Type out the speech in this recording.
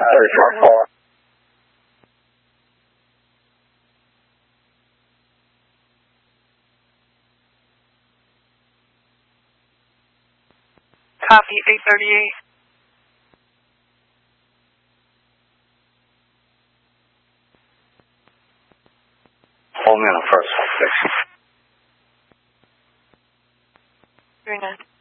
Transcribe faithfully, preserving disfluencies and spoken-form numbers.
thirty-four four. Copy, eight thirty-eight. Hold me on the first one, please. Very nice.